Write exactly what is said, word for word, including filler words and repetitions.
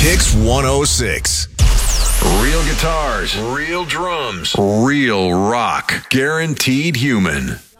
Kicks one oh six. Real guitars, real drums, real rock. Guaranteed human.